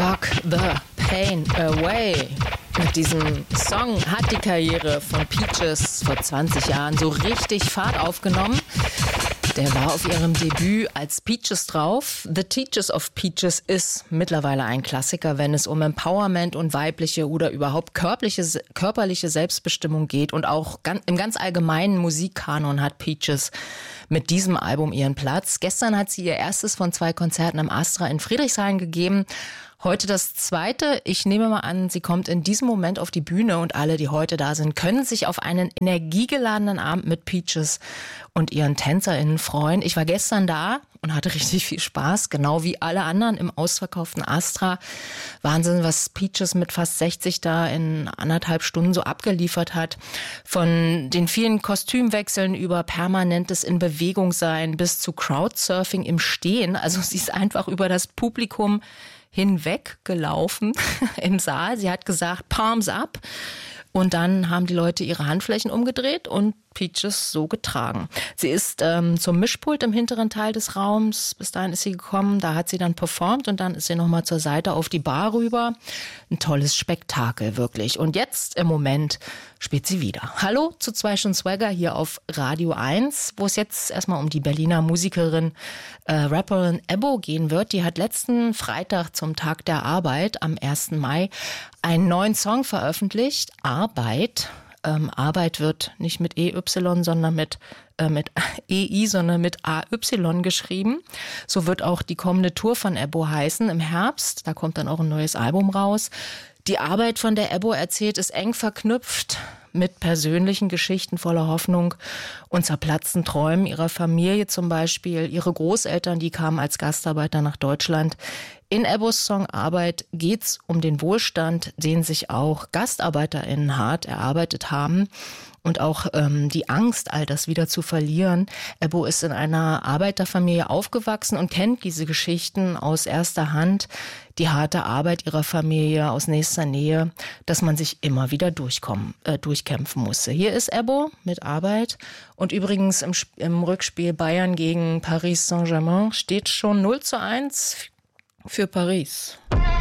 Fuck the Pain Away. Mit diesem Song hat die Karriere von Peaches vor 20 Jahren so richtig Fahrt aufgenommen. Der war auf ihrem Debüt als Peaches drauf. The Teachers of Peaches ist mittlerweile ein Klassiker, wenn es um Empowerment und weibliche oder überhaupt körperliche Selbstbestimmung geht. Und auch im ganz allgemeinen Musikkanon hat Peaches mit diesem Album ihren Platz. Gestern hat sie ihr erstes von 2 Konzerten im Astra in Friedrichshain gegeben. Heute das zweite. Ich nehme mal an, sie kommt in diesem Moment auf die Bühne und alle, die heute da sind, können sich auf einen energiegeladenen Abend mit Peaches und ihren TänzerInnen freuen. Ich war gestern da und hatte richtig viel Spaß, genau wie alle anderen im ausverkauften Astra. Wahnsinn, was Peaches mit fast 60 da in 1,5 Stunden so abgeliefert hat. Von den vielen Kostümwechseln über permanentes in Bewegung sein bis zu Crowdsurfing im Stehen. Also sie ist einfach über das Publikum hinweggelaufen im Saal. Sie hat gesagt, Palms up. Und dann haben die Leute ihre Handflächen umgedreht und Peaches so getragen. Sie ist zum Mischpult im hinteren Teil des Raums. Bis dahin ist sie gekommen, da hat sie dann performt und dann ist sie nochmal zur Seite auf die Bar rüber. Ein tolles Spektakel, wirklich. Und jetzt im Moment spielt sie wieder. Hallo zu 2 Stunden Swagger hier auf Radio 1, wo es jetzt erstmal um die Berliner Musikerin, Rapperin Ebbo gehen wird. Die hat letzten Freitag zum Tag der Arbeit, am 1. Mai, einen neuen Song veröffentlicht, Arbeit. Arbeit wird nicht mit EY, sondern mit EI, sondern mit AY geschrieben. So wird auch die kommende Tour von Ebbo heißen im Herbst. Da kommt dann auch ein neues Album raus. Die Arbeit, von der Ebbo erzählt, ist eng verknüpft mit persönlichen Geschichten voller Hoffnung und zerplatzten Träumen ihrer Familie zum Beispiel. Ihre Großeltern, die kamen als Gastarbeiter nach Deutschland. In Ebbos Song Arbeit geht's um den Wohlstand, den sich auch GastarbeiterInnen hart erarbeitet haben. Und auch die Angst, all das wieder zu verlieren. Ebbo ist in einer Arbeiterfamilie aufgewachsen und kennt diese Geschichten aus erster Hand. Die harte Arbeit ihrer Familie aus nächster Nähe, dass man sich immer wieder durchkämpfen musste. Hier ist Ebbo mit Arbeit. Und übrigens im Rückspiel Bayern gegen Paris Saint-Germain steht schon 0:1 für Paris.